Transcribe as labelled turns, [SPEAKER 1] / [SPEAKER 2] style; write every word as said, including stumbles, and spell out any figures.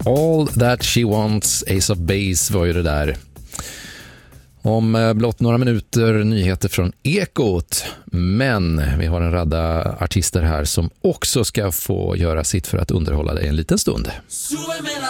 [SPEAKER 1] All That She Wants, Ace of Base var ju det där. Om blott några minuter nyheter från Ekot. Men vi har en radda artister här som också ska få göra sitt för att underhålla dig en liten stund.